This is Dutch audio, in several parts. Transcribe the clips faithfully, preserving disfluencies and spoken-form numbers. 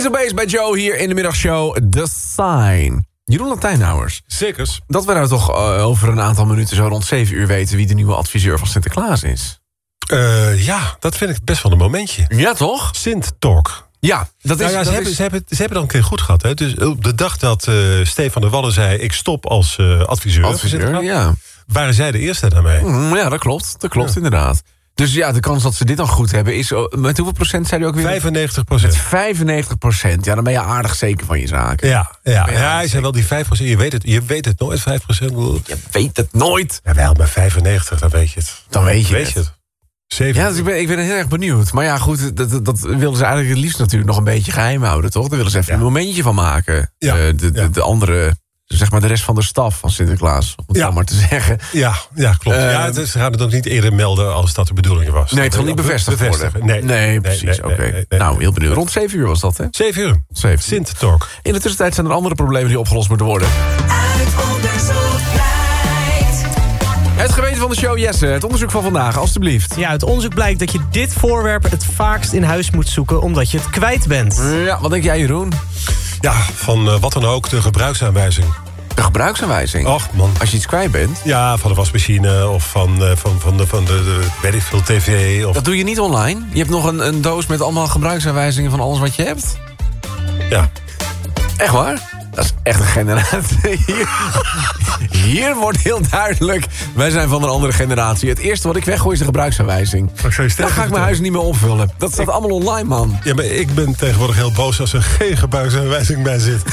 Ace of Base bij Joe hier in de middagshow The Sign. Jeroen Latijnhouwers. Zekers. Dat we nou toch uh, over een aantal minuten zo rond zeven uur weten wie de nieuwe adviseur van Sinterklaas is. Uh, ja, dat vind ik best wel een momentje. Ja, toch? Sint-talk. Ja, dat is... Nou ja, dat ze, is... Hebben, ze, hebben, ze hebben dan een keer goed gehad. Hè? Dus op de dag dat uh, Stefan de Wallen zei... ik stop als uh, adviseur, adviseur ja. waren zij de eerste daarmee. Mm, ja, dat klopt. Dat klopt ja. inderdaad. Dus ja, de kans dat ze dit dan goed hebben is... Met hoeveel procent zei hij ook weer? vijfennegentig procent. Met vijfennegentig procent. Ja, dan ben je aardig zeker van je zaken. Ja, ja. ja hij zei wel die vijf procent. Je weet het, je weet het nooit, vijf procent. Je weet het nooit. Ja, wel, maar vijfennegentig, dan weet je het. Dan weet je weet het. Je het. zeven. Ja, dus ik ben, ik ben heel erg benieuwd. Maar ja, goed, dat, dat, dat wilden ze eigenlijk het liefst natuurlijk nog een beetje geheim houden, toch? Daar willen ze even ja. een momentje van maken. Ja. Uh, de, de, ja. de andere... zeg maar de rest van de staf van Sinterklaas, om het ja. zo maar te zeggen. Ja, ja klopt. Uh, ja, ze gaan het ook niet eerder melden als dat de bedoeling was. Nee, het zal niet bevestigd worden. Nee, nee, nee precies. Nee, nee, Oké. Okay. Nee, nee, nou, heel benieuwd. Rond zeven uur was dat, hè? Zeven uur. Zeven. Sint-talk. In de tussentijd zijn er andere problemen die opgelost moeten worden. Uit onderzoek blijkt. Het geweten van de show, Jesse. Het onderzoek van vandaag, alstublieft. Ja, uit onderzoek blijkt dat je dit voorwerp het vaakst in huis moet zoeken... omdat je het kwijt bent. Ja, wat denk jij, Jeroen? Ja, van uh, wat dan ook, de gebruiksaanwijzing. De gebruiksaanwijzing? Och, man. Als je iets kwijt bent? Ja, van de wasmachine of van, uh, van, van de, van de, de weet ik veel, tv. Of... Dat doe je niet online? Je hebt nog een, een doos met allemaal gebruiksaanwijzingen van alles wat je hebt? Ja. Echt waar? Dat is echt een generatie. Hier, hier wordt heel duidelijk... wij zijn van een andere generatie. Het eerste wat ik weggooi is de gebruiksaanwijzing. Dan ga ik mijn huis niet meer opvullen. Dat staat ik... allemaal online, man. Ja, maar ik ben tegenwoordig heel boos als er geen gebruiksaanwijzing bij zit.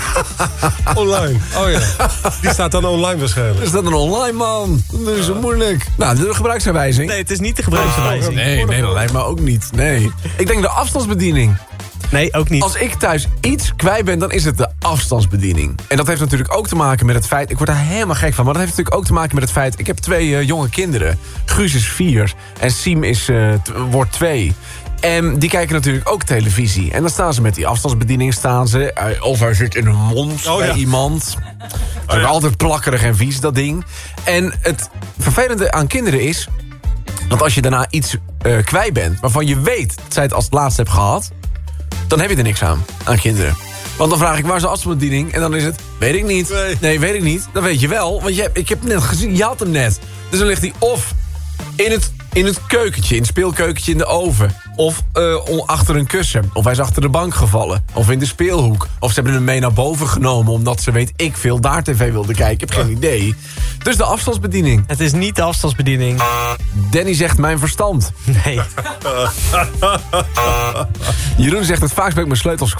Online. Oh ja. Die staat dan online waarschijnlijk. Is dat een online, man? Dat is zo moeilijk. Nou, de gebruiksaanwijzing. Nee, het is niet de gebruiksaanwijzing. Oh, nee, nee, dat lijkt me ook niet. Nee. Ik denk de afstandsbediening. Nee, ook niet. Als ik thuis iets kwijt ben, dan is het de afstandsbediening. En dat heeft natuurlijk ook te maken met het feit... ik word daar helemaal gek van, maar dat heeft natuurlijk ook te maken met het feit... ik heb twee uh, jonge kinderen. Guus is vier en Siem is, uh, t- wordt twee. En die kijken natuurlijk ook televisie. En dan staan ze met die afstandsbediening, staan ze... Uh, of hij zit in hun mond oh, bij ja. iemand. Het is oh, ja. altijd plakkerig en vies, dat ding. En het vervelende aan kinderen is... dat als je daarna iets uh, kwijt bent... waarvan je weet dat zij het als het laatst hebt gehad... dan heb je er niks aan, aan kinderen. Want dan vraag ik, waar is de afstandsbediening? En dan is het, weet ik niet. Nee, nee weet ik niet. Dat weet je wel, want je, ik heb net gezien, je had hem net. Dus dan ligt hij of in het, in het keukentje, in het speelkeukentje in de oven... of uh, achter een kussen, of hij is achter de bank gevallen... of in de speelhoek, of ze hebben hem mee naar boven genomen... omdat ze, weet ik veel, daar tv wilde kijken. Ik heb geen idee. Dus de afstandsbediening. Het is niet de afstandsbediening. Danny zegt mijn verstand. Nee. Jeroen zegt het vaakst ben ik mijn sleutels